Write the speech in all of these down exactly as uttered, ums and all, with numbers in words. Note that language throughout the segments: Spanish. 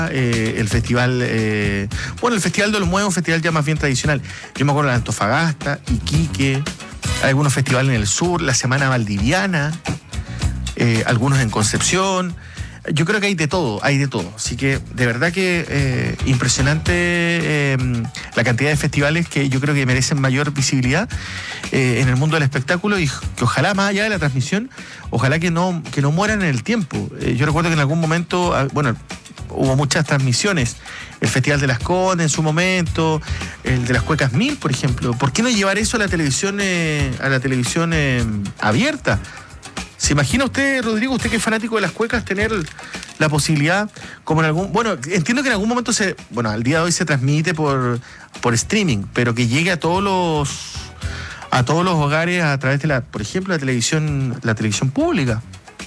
Eh, el festival, eh, bueno, el Festival de los Muevos, un festival ya más bien tradicional. Yo me acuerdo de Antofagasta, Iquique, hay algunos festivales en el sur, la Semana Valdiviana, eh, algunos en Concepción. Yo creo que hay de todo, hay de todo. Así que de verdad que eh, impresionante eh, la cantidad de festivales que yo creo que merecen mayor visibilidad eh, en el mundo del espectáculo, y que ojalá, más allá de la transmisión, ojalá que no, que no mueran en el tiempo. Eh, yo recuerdo que en algún momento, bueno, hubo muchas transmisiones. El Festival de las Condes en su momento, el de las Cuecas Mil, por ejemplo. ¿Por qué no llevar eso a la televisión, eh, a la televisión eh, abierta? ¿Se imagina usted, Rodrigo, usted que es fanático de las cuecas, tener la posibilidad, como en algún... Bueno, entiendo que en algún momento se... Bueno, al día de hoy se transmite por, por streaming, pero que llegue a todos los a todos los hogares a través de la, por ejemplo, la televisión, la televisión pública.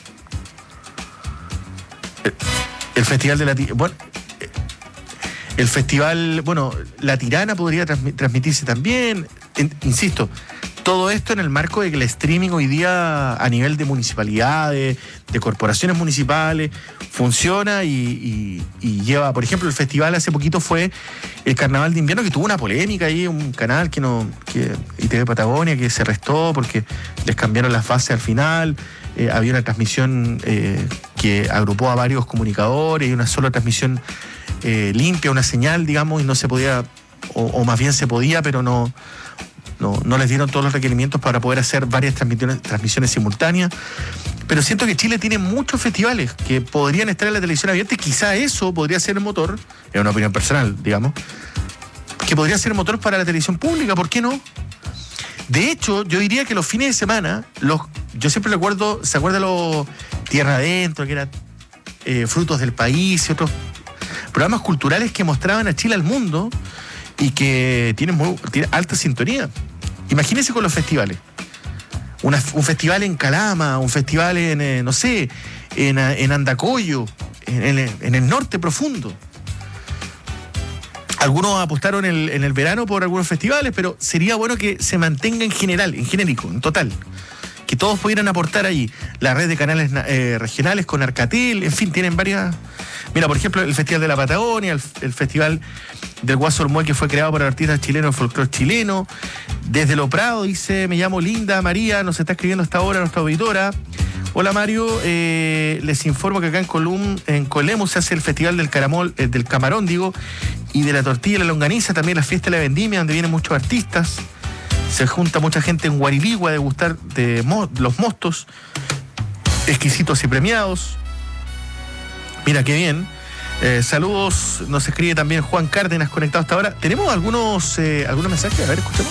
El, el Festival de la... Bueno, el Festival... Bueno, La Tirana podría transmi- transmitirse también. En, insisto... Todo esto en el marco de que el streaming hoy día a nivel de municipalidades, de corporaciones municipales, funciona y, y, y lleva, por ejemplo, el festival hace poquito fue el Carnaval de Invierno, que tuvo una polémica ahí, un canal que no, que I T V Patagonia, que se restó porque les cambiaron las bases al final. Eh, había una transmisión eh, que agrupó a varios comunicadores y una sola transmisión eh, limpia, una señal, digamos, y no se podía, o, o más bien se podía, pero no... No, no les dieron todos los requerimientos para poder hacer varias transmisiones, transmisiones simultáneas. Pero siento que Chile tiene muchos festivales que podrían estar en la televisión abierta y quizá eso podría ser el motor, es una opinión personal, digamos, que podría ser el motor para la televisión pública, ¿por qué no? De hecho, yo diría que los fines de semana, los, yo siempre recuerdo, ¿se acuerdan los Tierra Adentro, que era eh, Frutos del País y otros programas culturales que mostraban a Chile al mundo y que tienen, muy, tienen alta sintonía? Imagínense con los festivales. Una, un festival en Calama, un festival en, eh, no sé, en, en Andacollo, en, en, en el norte profundo. Algunos apostaron en el, en el verano por algunos festivales, pero sería bueno que se mantenga en general, en genérico, en total. Que todos pudieran aportar allí. La red de canales eh, regionales con Arcatel, en fin, tienen varias... Mira, por ejemplo, el Festival de la Patagonia, el, el Festival del Guaso Ormuel, que fue creado por artistas chilenos del folclore chileno. Desde Lo Prado, dice, me llamo Linda María, nos está escribiendo hasta ahora nuestra auditora. Hola Mario, eh, les informo que acá en Colum, en Colemu se hace el Festival del Caramol, eh, del Camarón, digo, y de la tortilla y la longaniza, también la fiesta de la vendimia, donde vienen muchos artistas. Se junta mucha gente en Guariligua a degustar de mo- los mostos, exquisitos y premiados. Mira qué bien. Eh, saludos, nos escribe también Juan Cárdenas, conectado hasta ahora. ¿Tenemos algunos, eh, algunos mensajes? A ver, escuchemos.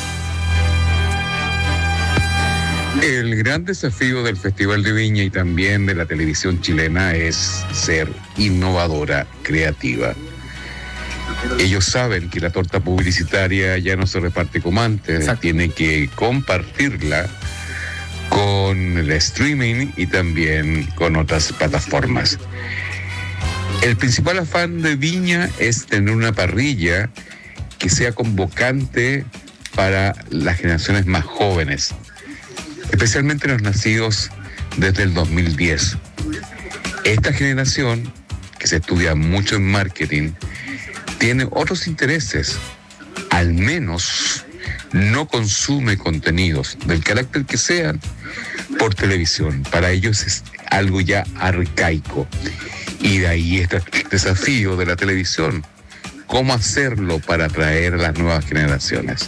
El gran desafío del Festival de Viña y también de la televisión chilena es ser innovadora, creativa. Ellos saben que la torta publicitaria ya no se reparte como antes, Exacto. Tiene que compartirla con el streaming y también con otras plataformas. El principal afán de Viña es tener una parrilla que sea convocante para las generaciones más jóvenes, especialmente los nacidos desde el dos mil diez. Esta generación, que se estudia mucho en marketing, tiene otros intereses, al menos no consume contenidos, del carácter que sean, por televisión. Para ellos es algo ya arcaico. Y de ahí está el desafío de la televisión. ¿Cómo hacerlo para atraer a las nuevas generaciones?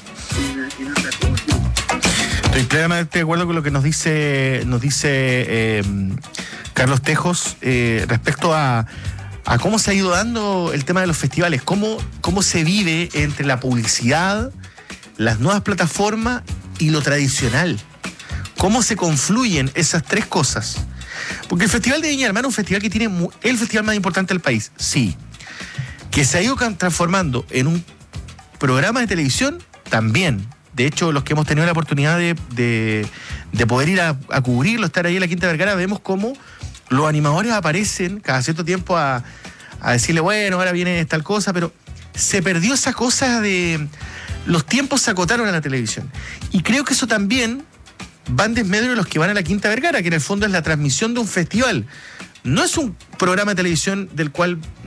Estoy plenamente de acuerdo con lo que nos dice, nos dice eh, Carlos Tejos eh, respecto a, a cómo se ha ido dando el tema de los festivales, cómo, cómo se vive entre la publicidad, las nuevas plataformas y lo tradicional. Cómo se confluyen esas tres cosas. Porque el Festival de Viña del Mar es un festival que tiene mu- el festival más importante del país, sí. Que se ha ido transformando en un programa de televisión, también. De hecho, los que hemos tenido la oportunidad de, de, de poder ir a, a cubrirlo, estar ahí en la Quinta Vergara, vemos cómo los animadores aparecen cada cierto tiempo a, a decirle, bueno, ahora viene tal cosa, pero se perdió esa cosa de... Los tiempos se acotaron a la televisión. Y creo que eso también va en desmedro de los que van a la Quinta Vergara, que en el fondo es la transmisión de un festival. No es un programa de televisión del cual